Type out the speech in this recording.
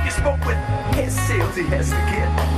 you spoke with. Hair sales he has to get.